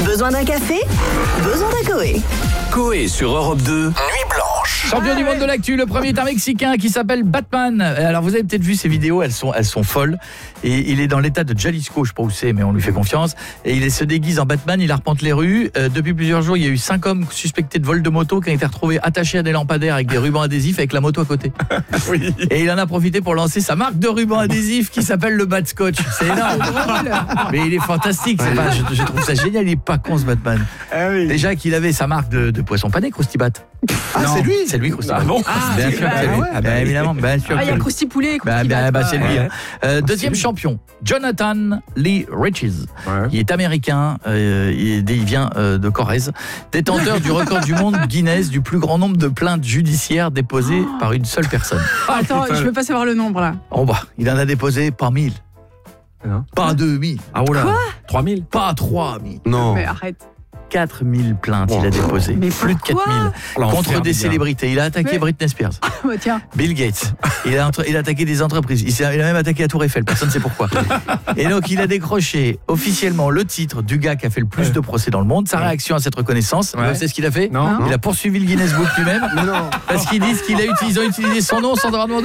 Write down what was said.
Besoin d'un café? Besoin d'un Coé. Coé sur Europe 2, Nuit Blanche. Champion du monde de l'actu, le premier est un Mexicain qui s'appelle Batman. Alors vous avez peut-être vu ces vidéos, elles sont folles. Et il est dans l'état de Jalisco, je sais pas où c'est, mais on lui fait confiance. Et il se déguise en Batman, il arpente les rues. Depuis plusieurs jours, il y a eu 5 hommes suspectés de vol de moto qui ont été retrouvés attachés à des lampadaires avec des rubans adhésifs avec la moto à côté. Oui. Et il en a profité pour lancer sa marque de rubans adhésifs qui s'appelle le Bat Scotch. C'est énorme. Mais il est fantastique. Je trouve ça génial. Il est pas con ce Batman. Ah oui. Déjà qu'il avait sa marque de poisson pané, Krusty Bat. Ah, c'est lui? C'est lui, Krusty Bat. Ah bon? Bien sûr, c'est lui. ouais. Ah, ben, évidemment, bien sûr. Ah, il y a Krusty Poulet et Krusty Bat. C'est lui. Deuxième champion, Jonathan Lee Riches. Ouais. Il est américain, il vient de Corrèze, détenteur du record du monde Guinness du plus grand nombre de plaintes judiciaires déposées par une seule personne. Attends, je veux pas savoir le nombre là. Oh bah, il en a déposé pas 1000, Non. pas 2000, Ah oh là. 3000? pas 3000. Non. Mais arrête. 4000 plaintes il a déposées. Mais plus de pourquoi 4000 L'enfer, contre des bien. célébrités. Il a attaqué Mais- Britney Spears, Bah, tiens. Bill Gates. Il a attaqué des entreprises. Il a même attaqué la Tour Eiffel. Personne ne sait pourquoi. Et donc il a décroché officiellement le titre du gars qui a fait le plus de procès dans le monde. Sa réaction à cette reconnaissance, Ouais. vous savez ce qu'il a fait? Non. Il a poursuivi le Guinness Book lui-même Mais non. parce qu'ils disent qu'ils ont utilisé son nom sans avoir demandé